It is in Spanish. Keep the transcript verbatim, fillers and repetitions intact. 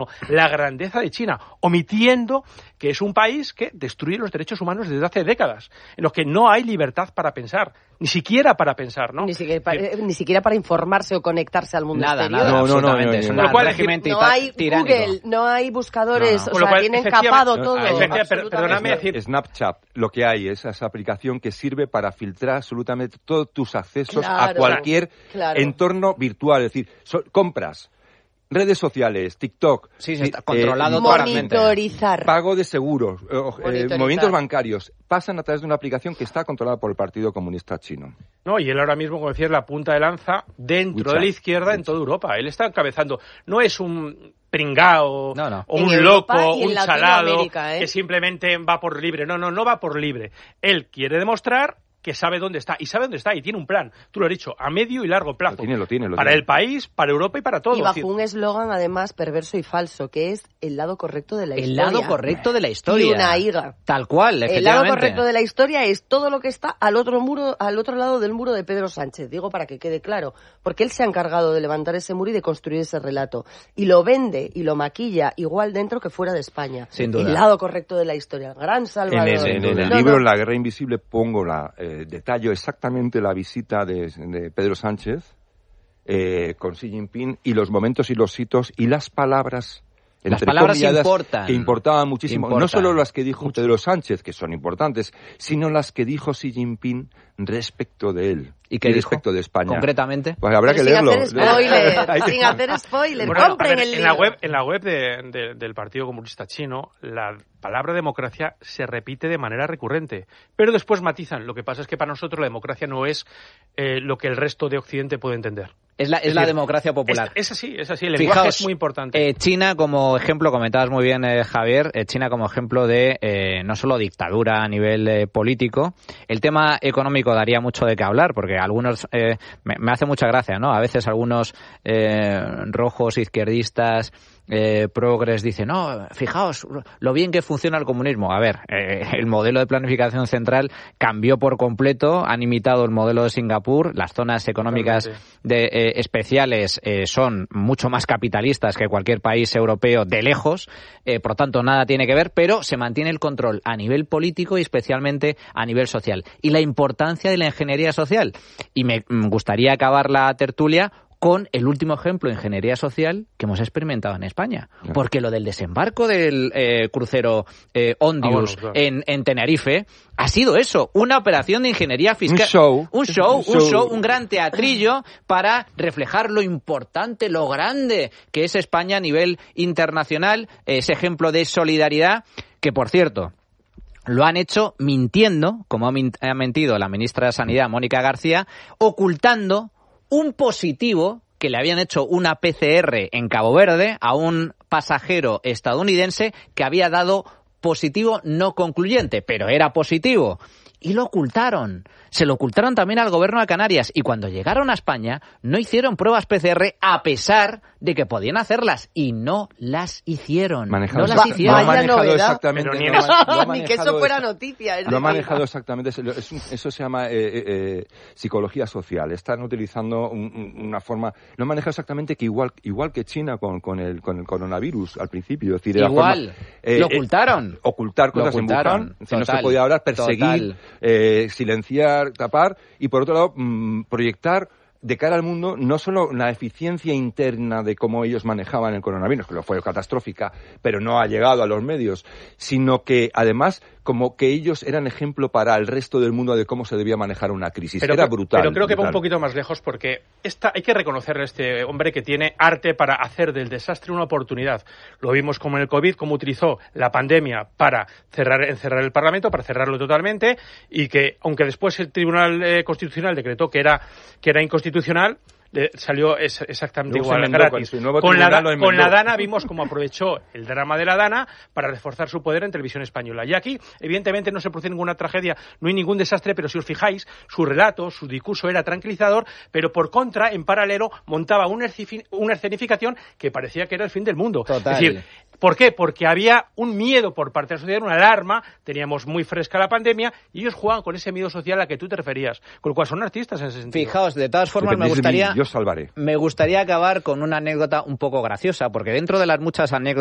la grandeza de China, omitiendo que es un país que destruye los derechos humanos desde hace décadas, en los que no hay libertad para pensar, ni siquiera para pensar, ¿no? Ni siquiera para, eh, ni siquiera para informarse o conectarse al mundo nada, exterior. Nada, no, no, no, no, es no, un no. régimen No hay tiránico. Google, no hay buscadores, No, no. o sea, Cual, tienen capado todo. No, per, perdóname decir... Snapchat, lo que hay es esa aplicación que sirve para filtrar absolutamente todos tus accesos claro, a cualquier claro. entorno virtual, es decir, so, compras, redes sociales, TikTok, sí, sí, está controlado eh, totalmente. Monitorizar. Pago de seguros, eh, movimientos bancarios, pasan a través de una aplicación que está controlada por el Partido Comunista Chino. No, y él ahora mismo, como decía, es la punta de lanza dentro Wicha, de la izquierda Wicha. en toda Europa. Él está encabezando. No es un pringao no, no. o en un Europa loco, y en un salado ¿eh? que simplemente va por libre. No, no, no va por libre. Él quiere demostrar que sabe dónde está, y sabe dónde está, y tiene un plan, tú lo has dicho, a medio y largo plazo. Lo tiene, lo tiene, lo para tiene. el país, para Europa y para todo. Y bajo un eslogan, además, perverso y falso, que es el lado correcto de la el historia. El lado correcto de la historia. Y una higa. Tal cual, efectivamente. El lado correcto de la historia es todo lo que está al otro muro, al otro lado del muro de Pedro Sánchez, digo para que quede claro, porque él se ha encargado de levantar ese muro y de construir ese relato. Y lo vende y lo maquilla igual dentro que fuera de España. Sin duda. El lado correcto de la historia, gran Salvador. En el, en el no, libro no. La Guerra Invisible pongo la eh, detallo exactamente la visita de, de Pedro Sánchez eh, con Xi Jinping y los momentos y los hitos y las palabras, las entre palabras comilladas, importan, que importaban muchísimo. importan. No solo las que dijo Pedro Sánchez, que son importantes, sino las que dijo Xi Jinping respecto de él. ¿Y qué respecto dijo? de España? Concretamente. Pues habrá Pero que sin leerlo. hacer spoiler, sin hacer spoiler, Bueno, compren a ver, el en libro. la web, en la web de, de, del Partido Comunista Chino, la palabra democracia se repite de manera recurrente, pero después matizan. Lo que pasa es que para nosotros la democracia no es eh, lo que el resto de Occidente puede entender. Es la, es es la decir, democracia popular. Es, es así, es así. El lenguaje Fijaos, es muy importante. Eh, China como ejemplo, comentabas muy bien, eh, Javier, eh, China como ejemplo de eh, no solo dictadura a nivel eh, político. El tema económico daría mucho de qué hablar, porque algunos, eh, me, me hace mucha gracia, ¿no? A veces algunos eh, rojos izquierdistas, Eh, progres dice, no, fijaos lo bien que funciona el comunismo. A ver, eh, el modelo de planificación central cambió por completo, han imitado el modelo de Singapur, las zonas económicas de, eh, especiales eh, son mucho más capitalistas que cualquier país europeo de lejos, eh, por lo tanto nada tiene que ver, pero se mantiene el control a nivel político y especialmente a nivel social. Y la importancia de la ingeniería social. Y me gustaría acabar la tertulia con el último ejemplo de ingeniería social que hemos experimentado en España. Claro. Porque lo del desembarco del eh, crucero eh, Ondius ah, bueno, claro. en, en Tenerife ha sido eso, una operación de ingeniería fiscal. Un show. Un show, un show, un, show, un gran teatrillo para reflejar lo importante, lo grande que es España a nivel internacional, ese ejemplo de solidaridad que, por cierto, lo han hecho mintiendo, como ha mentido la ministra de Sanidad, Mónica García, ocultando un positivo que le habían hecho una P C R en Cabo Verde a un pasajero estadounidense que había dado positivo no concluyente, pero era positivo. Y lo ocultaron. Se lo ocultaron también al gobierno de Canarias. Y cuando llegaron a España, no hicieron pruebas P C R a pesar de que podían hacerlas. Y no las hicieron. Manejado, no las hicieron. Lo ha manejado exactamente. Pero ni, lo ha, lo ha ni que eso fuera noticia. Es lo ha decir, manejado exactamente. Es un, eso se llama eh, eh, psicología social. Están utilizando un, un, una forma... Lo ha manejado exactamente que igual igual que China con, con, el, con el coronavirus al principio. Es decir, igual. Forma, eh, lo ocultaron. Eh, ocultar cosas lo ocultaron. en Wuhan. Si no se podía hablar, perseguir, eh, silenciar, tapar. Y por otro lado, mmm, proyectar de cara al mundo no solo la eficiencia interna de cómo ellos manejaban el coronavirus, que lo fue catastrófica, pero no ha llegado a los medios, sino que además como que ellos eran ejemplo para el resto del mundo de cómo se debía manejar una crisis. Pero, Era brutal. Pero creo que brutal. va un poquito más lejos porque esta, hay que reconocerle a este hombre que tiene arte para hacer del desastre una oportunidad. Lo vimos como en el COVID, cómo utilizó la pandemia para cerrar, encerrar el Parlamento, para cerrarlo totalmente, y que, aunque después el Tribunal eh, Constitucional decretó que era, que era inconstitucional, Le salió es, exactamente Luego igual, gratis. Con, con, la, con la Dana vimos cómo aprovechó el drama de la Dana para reforzar su poder en televisión española. Y aquí, evidentemente, no se produce ninguna tragedia, no hay ningún desastre, pero si os fijáis, su relato, su discurso era tranquilizador, pero por contra, en paralelo, montaba una, una escenificación que parecía que era el fin del mundo. Total. Es decir, ¿Por qué? Porque había un miedo por parte de la sociedad, una alarma, teníamos muy fresca la pandemia y ellos jugaban con ese miedo social a que tú te referías, con lo cual son artistas en ese sentido. Fijaos, de todas formas me gustaría, mí, yo salvaré. me gustaría acabar con una anécdota un poco graciosa, porque dentro de las muchas anécdotas